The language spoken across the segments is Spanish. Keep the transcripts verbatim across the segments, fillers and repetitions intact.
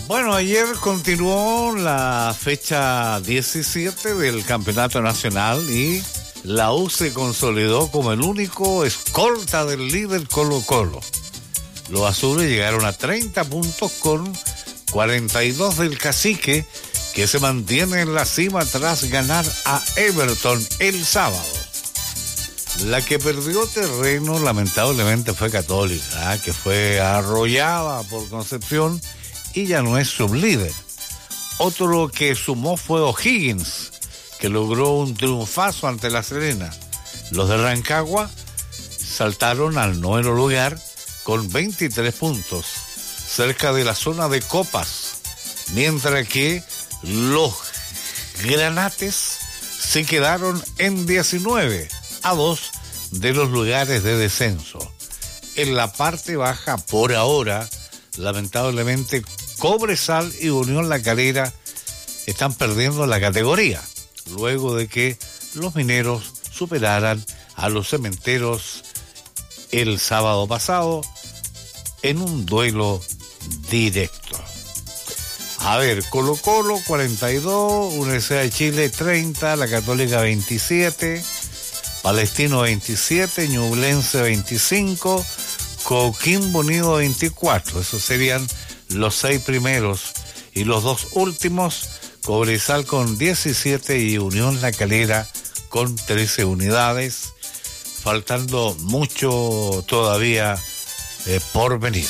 Bueno, ayer continuó la fecha diecisiete del Campeonato Nacional y la U se consolidó como el único escolta del líder Colo-Colo. Los azules llegaron a treinta puntos con cuarenta y dos del Cacique, que se mantiene en la cima tras ganar a Everton el sábado. La que perdió terreno lamentablemente fue Católica, ¿eh? que fue arrollada por Concepción y ya no es sublíder. Otro que sumó fue O'Higgins, que logró un triunfazo ante La Serena. Los de Rancagua saltaron al noveno lugar con veintitrés puntos, cerca de la zona de copas, mientras que los granates se quedaron en diecinueve, a dos de los lugares de descenso. En la parte baja, por ahora, lamentablemente, Cobresal y Unión La Calera están perdiendo la categoría, luego de que los mineros superaran a los cementeros el sábado pasado en un duelo directo. A ver, Colo-Colo cuarenta y dos, Universidad de Chile treinta, La Católica veintisiete, Palestino veintisiete, Ñublense veinticinco, Coquimbo Unido veinticuatro. Esos serían los seis primeros. Y los dos últimos, Cobresal con diecisiete y Unión La Calera con trece unidades, faltando mucho todavía eh, por venir.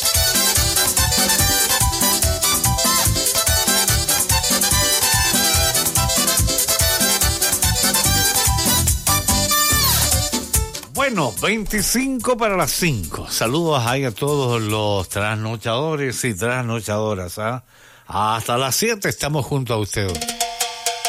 Bueno, veinticinco para las cinco. Saludos ahí a todos los trasnochadores y trasnochadoras, ¿ah? Hasta las siete estamos junto a ustedes.